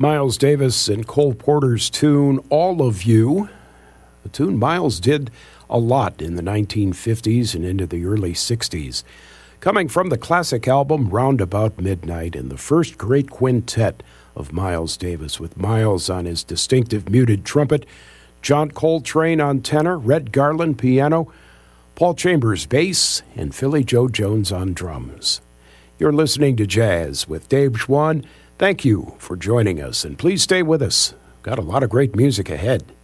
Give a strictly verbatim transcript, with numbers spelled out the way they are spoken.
Miles Davis and Cole Porter's tune, All of You. A tune Miles did a lot in the nineteen fifties and into the early sixties. Coming from the classic album Roundabout Midnight, and the first great quintet of Miles Davis, with Miles on his distinctive muted trumpet, John Coltrane on tenor, Red Garland piano, Paul Chambers bass, and Philly Joe Jones on drums. You're listening to Jazz with Dave Schwann. Thank you for joining us, and please stay with us. Got a lot of great music ahead.